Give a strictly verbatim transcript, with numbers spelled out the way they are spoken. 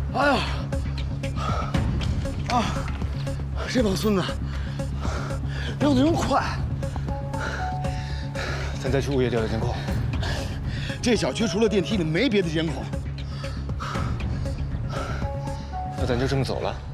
哎呀，啊，这帮孙子溜得真快。 咱再去物业调调监控。 这小区除了电梯里没别的监控。 那咱就这么走了。